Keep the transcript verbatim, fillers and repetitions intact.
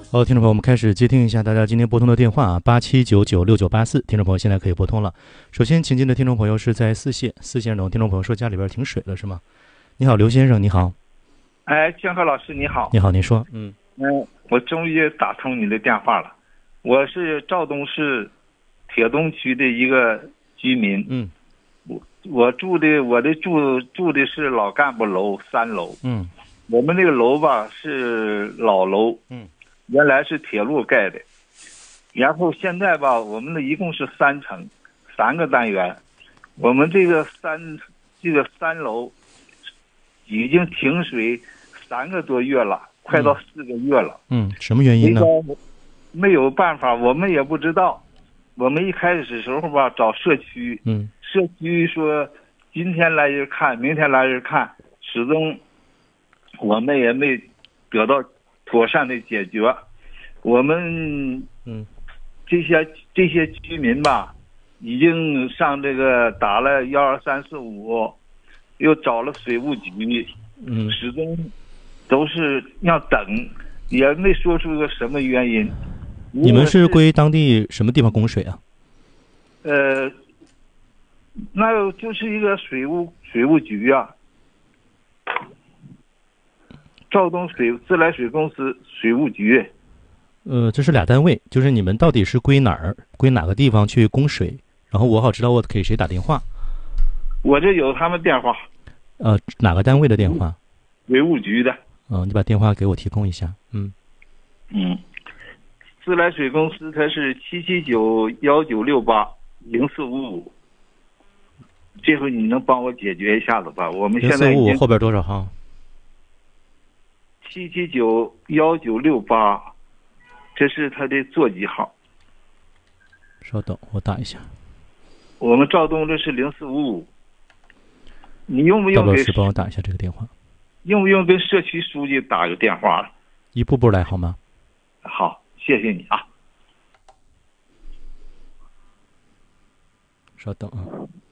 好，听众朋友，我们开始接听一下大家今天拨通的电话啊，八七九九六九八四，听众朋友现在可以拨通了。首先，请进的听众朋友是在四县，四县的听众朋友说家里边停水了，是吗？你好，刘先生，你好。 哎，江河老师你好。 你好，您说。嗯嗯，我终于打通你的电话了。我是肇东市铁东区的一个居民。 嗯， 我我住的我的住住的是老干部楼三楼。 嗯， 我们那个楼吧是老楼。 嗯。 原来是铁路盖的，然后现在吧，我们的一共是三层，三个单元，我们这个三这个三楼已经停水三个多月了，快到四个月了。 嗯，什么原因呢？ 没有办法，我们也不知道。我们一开始的时候吧，找社区， 嗯， 社区说今天来人看，明天来人看，始终我们也没得到妥善的解决。我们嗯这些这些居民吧，已经上这个打了幺二三四五，又找了水务局， 嗯， 始终都是要等，也没说出个什么原因。 你们是归当地什么地方供水啊？ 呃，那就是一个水务水务局啊。肇东水自来水公司水务局。 呃，这是俩单位，就是你们到底是归哪儿，归哪个地方去供水？然后我好知道我给谁打电话。 我这有他们电话。 呃，哪个单位的电话？ 水务局的。 嗯、呃，你把电话给我提供一下。嗯嗯，自来水公司它是七七九幺九六八零四五五。这回你能帮我解决一下子吧？我们现在零四五五后边多少号？ 七七九幺九六八，这是他的座机号。 稍等，我打一下。 我们肇东这是零四五五。你用不用给？ 老师帮我打一下这个电话。 用不用跟社区书记打个电话？ 一步步来好吗？ 好，谢谢你啊。 稍等啊。